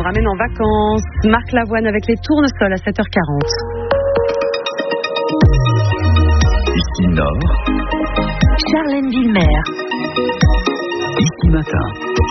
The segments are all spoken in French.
ramène en vacances. Marc Lavoine avec les tournesols à 7h40. Ici Nord. Charlène Villemer. Ici Matin.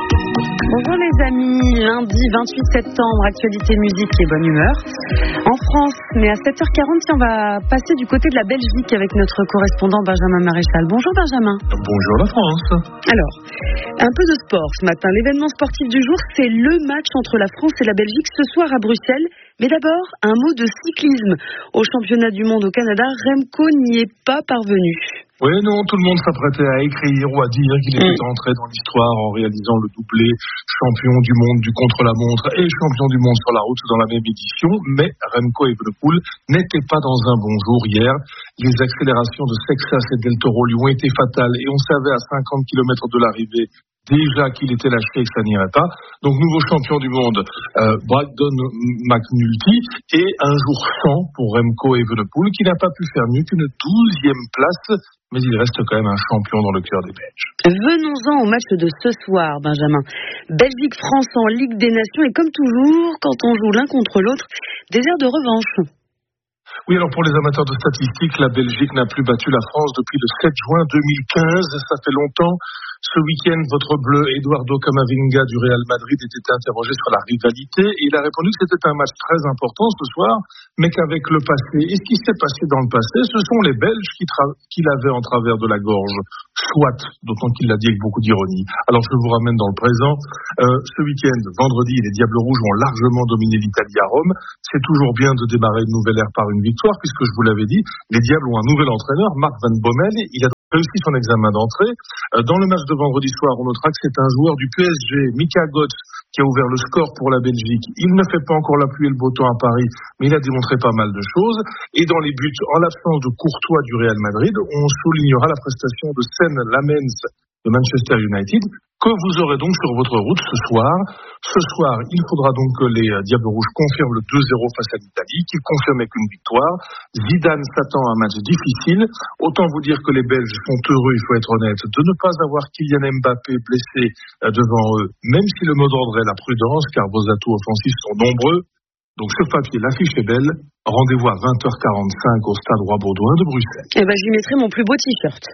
Bonjour les amis, lundi 28 septembre, actualité musique et bonne humeur. En France, mais à 7h40, on va passer du côté de la Belgique avec notre correspondant Benjamin Maréchal. Bonjour Benjamin. Bonjour la France. Alors, un peu de sport ce matin. L'événement sportif du jour, c'est le match entre la France et la Belgique ce soir à Bruxelles. Mais d'abord, un mot de cyclisme. Au championnat du monde au Canada, Remco n'y est pas parvenu. Oui, non, tout le monde s'apprêtait à écrire ou à dire qu'il était entré dans l'histoire en réalisant le doublé champion du monde du contre-la-montre et champion du monde sur la route dans la même édition. Mais Remco Evenepoel n'était pas dans un bon jour hier. Les accélérations de Sexas et Del Toro lui ont été fatales et on savait à 50 km de l'arrivée déjà qu'il était lâché et que ça n'irait pas. Donc, nouveau champion du monde, Brandon McNulty, et un jour sans pour Remco Evenepoel, qui n'a pas pu faire mieux qu'une 12e place, mais il reste quand même un champion dans le cœur des Belges. Venons-en au match de ce soir, Benjamin. Belgique-France en Ligue des Nations, et comme toujours, quand on joue l'un contre l'autre, des airs de revanche. Oui, alors pour les amateurs de statistiques, la Belgique n'a plus battu la France depuis le 7 juin 2015, ça fait longtemps. Ce week-end, votre bleu Eduardo Camavinga du Real Madrid était interrogé sur la rivalité et il a répondu que c'était un match très important ce soir, mais qu'avec le passé et ce qui s'est passé dans le passé, ce sont les Belges qui l'avaient en travers de la gorge. Soit, d'autant qu'il l'a dit avec beaucoup d'ironie. Alors je vous ramène dans le présent. Ce week-end, vendredi, les Diables Rouges ont largement dominé l'Italie à Rome. C'est toujours bien de démarrer une nouvelle ère par une victoire, puisque je vous l'avais dit, les Diables ont un nouvel entraîneur, Marc Van Bommel. Il a réussi son examen d'entrée. Dans le match de vendredi soir, on notera que c'est un joueur du PSG, Mika Götze, qui a ouvert le score pour la Belgique. Il ne fait pas encore la pluie et le beau temps à Paris, mais il a démontré pas mal de choses. Et dans les buts, en l'absence de Courtois du Real Madrid, on soulignera la prestation de Sen Lamens de Manchester United, que vous aurez donc sur votre route ce soir. Ce soir, il faudra donc que les Diables Rouges confirment le 2-0 face à l'Italie, qu'ils confirment avec une victoire. Zidane s'attend à un match difficile. Autant vous dire que les Belges sont heureux, il faut être honnête, de ne pas avoir Kylian Mbappé blessé devant eux, même si le mot d'ordre est la prudence, car vos atouts offensifs sont nombreux. Donc sur papier, l'affiche est belle. Rendez-vous à 20h45 au stade Roi-Baudouin de Bruxelles. Eh ben, je lui mettrai mon plus beau t-shirt.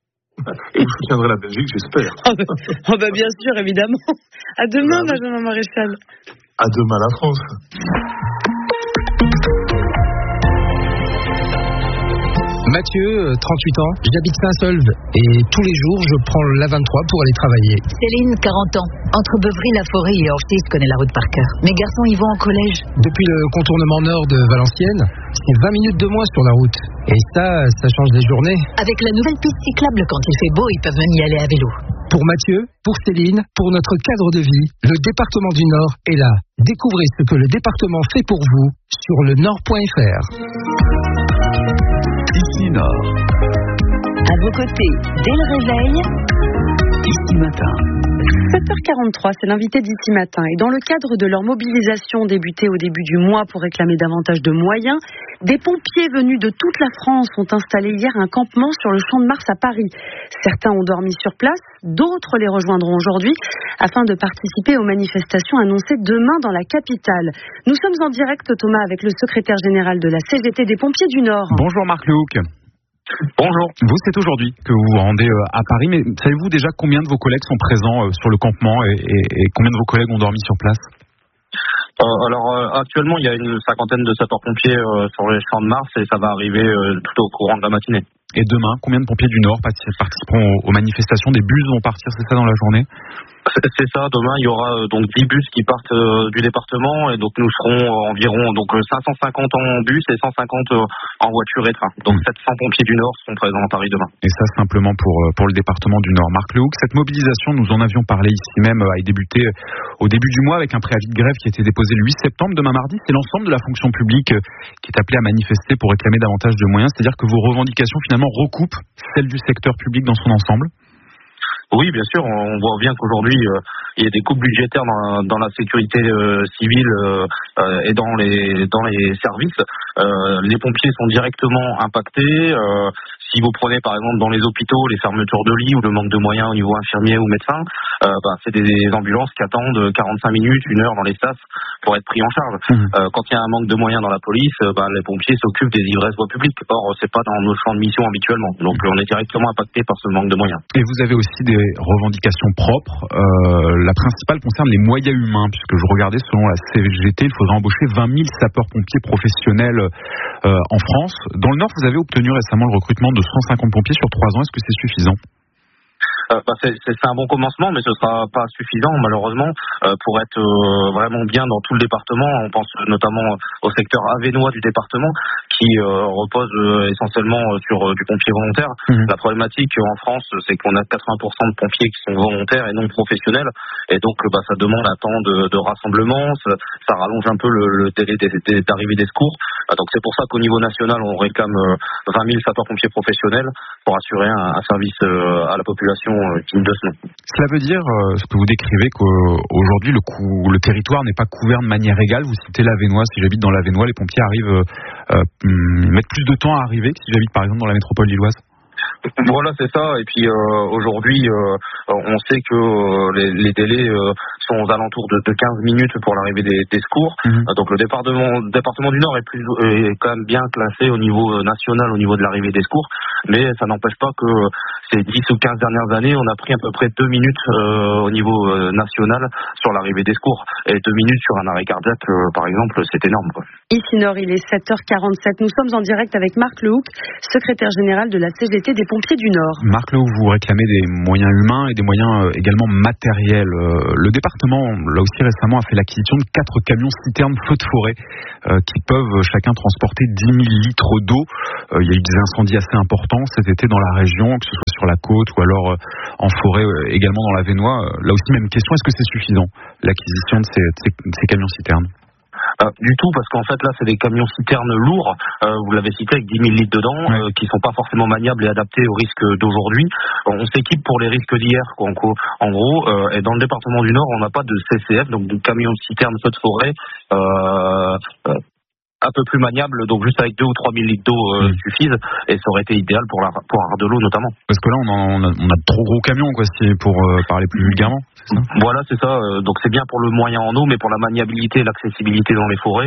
Et vous soutiendrez la Belgique, j'espère. Bien sûr, évidemment. À demain, Benjamin Maréchal. À demain, la France. Mathieu, 38 ans, j'habite Saint-Solve et tous les jours je prends l'A23 pour aller travailler. Céline, 40 ans. Entre Beuvry-la-Forêt et Orchies, je connais la route par cœur. Mes garçons y vont en collège. Depuis le contournement nord de Valenciennes, c'est 20 minutes de moins sur la route. Et ça change les journées. Avec la nouvelle piste cyclable, quand il fait beau, ils peuvent même y aller à vélo. Pour Mathieu, pour Céline, pour notre cadre de vie, le département du Nord est là. Découvrez ce que le département fait pour vous sur le nord.fr. Ici Nord. À vos côtés, dès le réveil, Ici Matin. 7h43, c'est l'invité d'Ici Matin. Et dans le cadre de leur mobilisation débutée au début du mois pour réclamer davantage de moyens, des pompiers venus de toute la France ont installé hier un campement sur le Champ de Mars à Paris. Certains ont dormi sur place, d'autres les rejoindront aujourd'hui afin de participer aux manifestations annoncées demain dans la capitale. Nous sommes en direct, Thomas, avec le secrétaire général de la CGT des pompiers du Nord. Bonjour Marc Lehoucq. Bonjour. Vous, c'est aujourd'hui que vous vous rendez à Paris, mais savez-vous déjà combien de vos collègues sont présents sur le campement et combien de vos collègues ont dormi sur place ? Actuellement, il y a une cinquantaine de sapeurs-pompiers sur les Champs de Mars et ça va arriver tout au courant de la matinée. Et demain, combien de pompiers du Nord participeront aux manifestations ? Des bus vont partir, c'est ça, dans la journée ? C'est ça, demain il y aura donc 10 bus qui partent du département et donc nous serons environ 550 en bus et 150 en voiture et train. Donc 700 pompiers du Nord seront présents à Paris demain. Et ça simplement pour le département du Nord. Marc Lehoucq, cette mobilisation, nous en avions parlé ici même, a débuté au début du mois avec un préavis de grève qui a été déposé le 8 septembre. Demain mardi, c'est l'ensemble de la fonction publique qui est appelée à manifester pour réclamer davantage de moyens. C'est-à-dire que vos revendications finalement recoupent celles du secteur public dans son ensemble. Oui, bien sûr. On voit bien qu'aujourd'hui, il y a des coupes budgétaires dans la sécurité civile et dans les services. Les pompiers sont directement impactés. Si vous prenez par exemple dans les hôpitaux les fermetures de lits ou le manque de moyens au niveau infirmier ou médecin, c'est des ambulances qui attendent 45 minutes, 1 heure dans les stations pour être pris en charge. Quand il y a un manque de moyens dans la police, les pompiers s'occupent des ivresses voies publiques. Or, c'est pas dans nos champs de mission habituellement. Donc, on est directement impacté par ce manque de moyens. Et vous avez aussi des revendications propres. La principale concerne les moyens humains, puisque je regardais selon la CGT, il faudrait embaucher 20 000 sapeurs-pompiers professionnels en France. Dans le Nord, vous avez obtenu récemment le recrutement de 150 pompiers sur 3 ans. Est-ce que c'est suffisant ? C'est un bon commencement, mais ce sera pas suffisant malheureusement pour être vraiment bien dans tout le département. On pense notamment au secteur avesnois du département qui repose essentiellement sur du pompier volontaire. La problématique en France, c'est qu'on a 80% de pompiers qui sont volontaires et non professionnels, et donc ça demande un temps de rassemblement, ça rallonge un peu le délai d'arrivée des secours. Donc c'est pour ça qu'au niveau national, on réclame 20 000 sapeurs-pompiers professionnels pour assurer un service à la population digne de ce nom. Cela veut dire, ce que vous décrivez, qu'aujourd'hui le territoire n'est pas couvert de manière égale. Vous citez l'Avesnois. Si j'habite dans l'Avesnois, les pompiers mettent plus de temps à arriver que si j'habite par exemple dans la métropole lilloise. Voilà, c'est ça. Et puis aujourd'hui, on sait que les délais sont aux alentours de 15 minutes pour l'arrivée des secours. Donc le département du Nord est quand même bien classé au niveau national, au niveau de l'arrivée des secours. Mais ça n'empêche pas que ces 10 ou 15 dernières années, on a pris à peu près 2 minutes au niveau national sur l'arrivée des secours. Et 2 minutes sur un arrêt cardiaque, par exemple, c'est énorme, quoi. Ici Nord, il est 7h47. Nous sommes en direct avec Marc Lehoucq, secrétaire général de la CGT des pompiers du Nord. Marc Lehoucq, vous réclamez des moyens humains et des moyens également matériels. Le département, là aussi récemment, a fait l'acquisition de 4 camions citernes feux de forêt qui peuvent chacun transporter 10 000 litres d'eau. Il y a eu des incendies assez importants cet été dans la région, que ce soit sur la côte ou alors en forêt également dans l'Avesnois. Là aussi, même question, est-ce que c'est suffisant, l'acquisition de ces camions citernes ? Du tout, parce qu'en fait là c'est des camions citernes lourds, vous l'avez cité, avec 10 000 litres dedans, qui sont pas forcément maniables et adaptés aux risques d'aujourd'hui. On s'équipe pour les risques d'hier, quoi, en gros, et dans le département du Nord on n'a pas de CCF, donc de camions citernes feux de forêt un peu plus maniable, donc juste avec 2 ou 3 000 litres d'eau suffisent, et ça aurait été idéal pour avoir de l'eau notamment. Parce que là on a de trop gros camions, quoi, pour parler plus vulgairement, c'est ça ? Voilà, c'est ça. Donc c'est bien pour le moyen en eau, mais pour la maniabilité et l'accessibilité dans les forêts,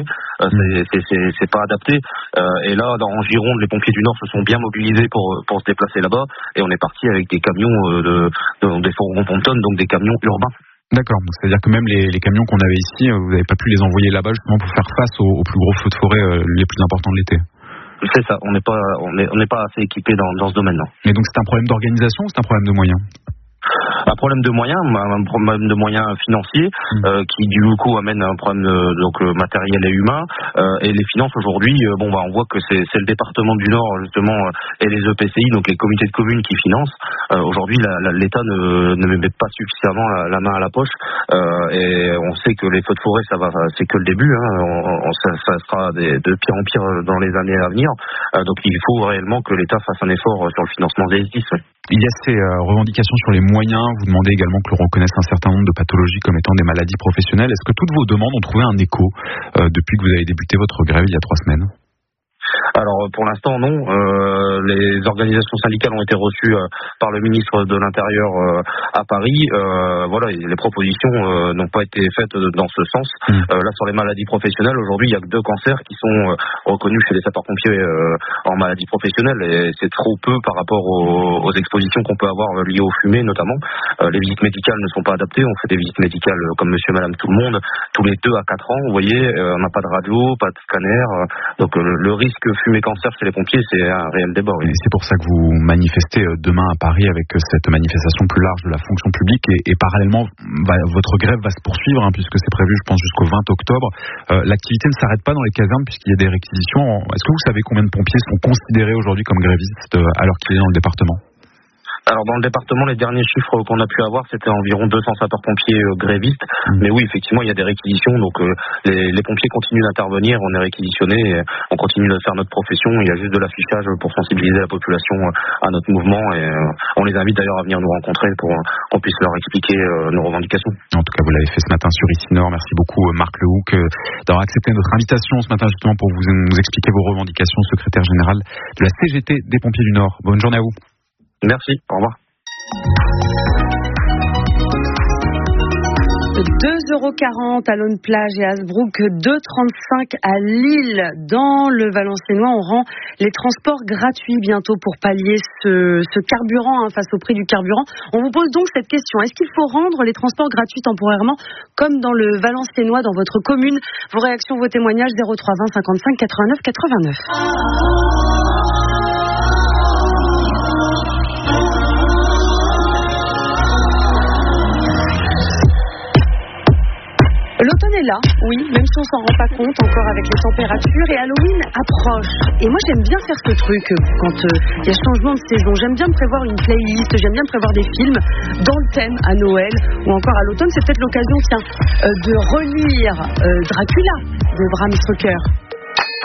c'est pas adapté. Et là, en Gironde, les pompiers du Nord se sont bien mobilisés pour se déplacer là-bas, et on est parti avec des camions des fourgons pontonnes, donc des camions urbains. D'accord, donc c'est-à-dire que même les camions qu'on avait ici, vous n'avez pas pu les envoyer là-bas justement pour faire face aux plus gros feux de forêt les plus importants de l'été. C'est ça, on n'est pas assez équipé dans ce domaine-là. Et donc c'est un problème d'organisation ou c'est un problème de moyens ? Un problème de moyens financiers qui du coup amène un problème matériel et humain, et les finances aujourd'hui, on voit que c'est le département du Nord justement et les EPCI, donc les comités de communes qui financent. Aujourd'hui l'État ne met pas suffisamment la main à la poche, et on sait que les feux de forêt c'est que le début, ça sera de pire en pire dans les années à venir, donc il faut réellement que l'État fasse un effort sur le financement des SDIS. Il y a ces revendications sur les moyens. Vous demandez également que l'on reconnaisse un certain nombre de pathologies comme étant des maladies professionnelles. Est-ce que toutes vos demandes ont trouvé un écho depuis que vous avez débuté votre grève il y a 3 semaines ? Alors pour l'instant non, les organisations syndicales ont été reçues par le ministre de l'Intérieur à Paris. Les propositions n'ont pas été faites dans ce sens. Là sur les maladies professionnelles, aujourd'hui il y a que 2 cancers qui sont reconnus chez les sapeurs-pompiers en maladies professionnelles, et c'est trop peu par rapport aux expositions qu'on peut avoir liées aux fumées notamment. Les visites médicales ne sont pas adaptées, on fait des visites médicales comme monsieur, madame, tout le monde, tous les 2 à 4 ans, vous voyez, on n'a pas de radio, pas de scanner, donc le risque fumée-cancer chez les pompiers, c'est un réel débat. Oui. Et c'est pour ça que vous manifestez demain à Paris avec cette manifestation plus large de la fonction publique, et parallèlement, votre grève va se poursuivre, puisque c'est prévu, je pense, jusqu'au 20 octobre. L'activité ne s'arrête pas dans les casernes puisqu'il y a des réquisitions. Est-ce que vous savez combien de pompiers sont considérés aujourd'hui comme grévistes à l'heure qu'il est dans le département ? Alors dans le département, les derniers chiffres qu'on a pu avoir, c'était environ 200 sapeurs-pompiers grévistes. Mais oui, effectivement, il y a des réquisitions, donc les pompiers continuent d'intervenir, on est réquisitionnés, et on continue de faire notre profession. Il y a juste de l'affichage pour sensibiliser la population à notre mouvement, et on les invite d'ailleurs à venir nous rencontrer pour qu'on puisse leur expliquer nos revendications. En tout cas, vous l'avez fait ce matin sur Ici Nord. Merci beaucoup Marc Lehoucq d'avoir accepté notre invitation ce matin justement pour nous expliquer vos revendications, secrétaire général de la CGT des Pompiers du Nord. Bonne journée à vous. Merci, au revoir. 2,40 € à Lone Plage et à Hasbrook, 2,35 € à Lille. Dans le Valenciennois, on rend les transports gratuits bientôt pour pallier ce carburant face au prix du carburant. On vous pose donc cette question. Est-ce qu'il faut rendre les transports gratuits temporairement comme dans le Valenciennois, dans votre commune? Vos réactions, vos témoignages, 03 20 55 89 89. L'automne est là, oui, même si on s'en rend pas compte encore avec les températures, et Halloween approche. Et moi j'aime bien faire ce truc quand il y a changement de saison. J'aime bien me prévoir une playlist, j'aime bien me prévoir des films dans le thème à Noël ou encore à l'automne. C'est peut-être l'occasion de relire Dracula de Bram Stoker.